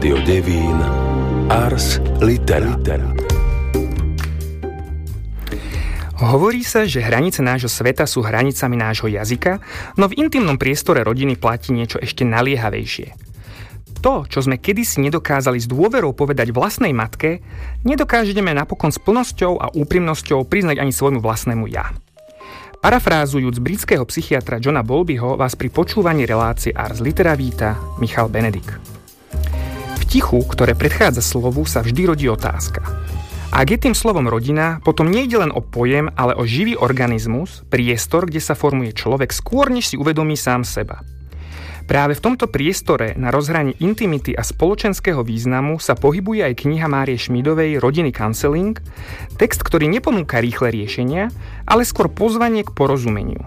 Rádio Devín Ars Litera. Hovorí sa, že hranice nášho sveta sú hranicami nášho jazyka, no v intimnom priestore rodiny platí niečo ešte naliehavejšie. To, čo sme kedysi nedokázali s dôverou povedať vlastnej matke, nedokážeme napokon s plnosťou a úprimnosťou priznať ani svojmu vlastnému ja. Parafrázujúc britského psychiatra Johna Bowlbyho, vás pri počúvaní relácie Ars Litera víta Michal Benedik. V tichu, ktoré predchádza slovu, sa vždy rodí otázka. Ak je tým slovom rodina, potom nejde len o pojem, ale o živý organizmus, priestor, kde sa formuje človek skôr, než si uvedomí sám seba. Práve v tomto priestore na rozhraní intimity a spoločenského významu sa pohybuje aj kniha Márie Šmídovej Rodiny counseling, text, ktorý neponúka rýchle riešenia, ale skôr pozvanie k porozumeniu.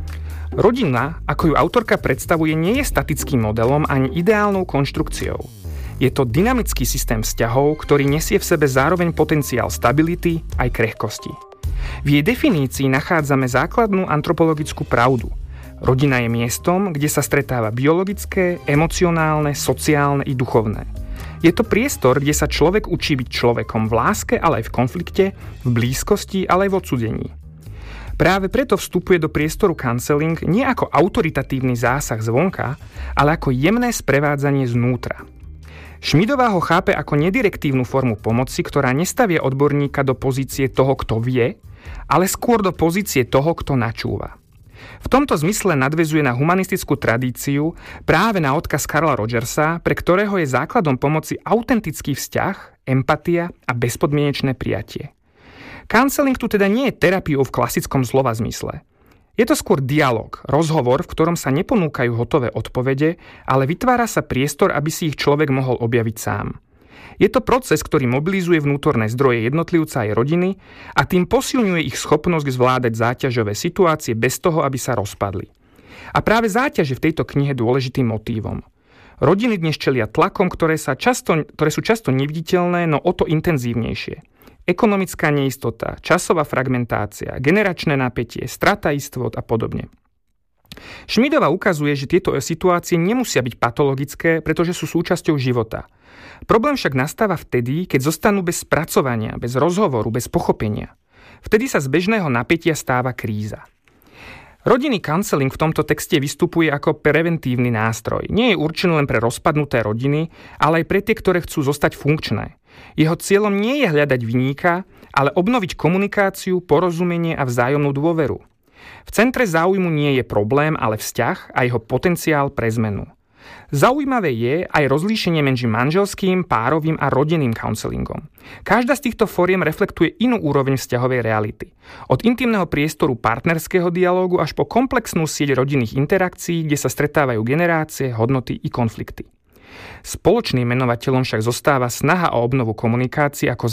Rodina, ako ju autorka predstavuje, nie je statickým modelom ani ideálnou konštrukciou. Je to dynamický systém vzťahov, ktorý nesie v sebe zároveň potenciál stability aj krehkosti. V jej definícii nachádzame základnú antropologickú pravdu. Rodina je miestom, kde sa stretáva biologické, emocionálne, sociálne i duchovné. Je to priestor, kde sa človek učí byť človekom v láske, ale aj v konflikte, v blízkosti, ale aj v odsúdení. Práve preto vstupuje do priestoru counseling nie ako autoritatívny zásah zvonka, ale ako jemné sprevádzanie znútra. Šmídová ho chápe ako nedirektívnu formu pomoci, ktorá nestavia odborníka do pozície toho, kto vie, ale skôr do pozície toho, kto načúva. V tomto zmysle nadväzuje na humanistickú tradíciu práve na odkaz Carla Rogersa, pre ktorého je základom pomoci autentický vzťah, empatia a bezpodmienečné prijatie. Counseling tu teda nie je terapiou v klasickom slova zmysle. Je to skôr dialog, rozhovor, v ktorom sa neponúkajú hotové odpovede, ale vytvára sa priestor, aby si ich človek mohol objaviť sám. Je to proces, ktorý mobilizuje vnútorné zdroje jednotlivca aj rodiny a tým posilňuje ich schopnosť zvládať záťažové situácie bez toho, aby sa rozpadli. A práve záťaž je v tejto knihe dôležitým motívom. Rodiny dnes čelia tlakom, ktoré sú často neviditeľné, no o to intenzívnejšie. Ekonomická neistota, časová fragmentácia, generačné napätie, strata istôt a podobne. Šmídová ukazuje, že tieto situácie nemusia byť patologické, pretože sú súčasťou života. Problém však nastáva vtedy, keď zostanú bez spracovania, bez rozhovoru, bez pochopenia. Vtedy sa z bežného napätia stáva kríza. Rodinný counseling v tomto texte vystupuje ako preventívny nástroj. Nie je určený len pre rozpadnuté rodiny, ale aj pre tie, ktoré chcú zostať funkčné. Jeho cieľom nie je hľadať viníka, ale obnoviť komunikáciu, porozumenie a vzájomnú dôveru. V centre záujmu nie je problém, ale vzťah a jeho potenciál pre zmenu. Zaujímavé je aj rozlíšenie medzi manželským, párovým a rodinným counselingom. Každá z týchto foriem reflektuje inú úroveň vzťahovej reality. Od intimného priestoru partnerského dialógu až po komplexnú sieť rodinných interakcií, kde sa stretávajú generácie, hodnoty i konflikty. Spoločným menovateľom však zostáva snaha o obnovu komunikácie ako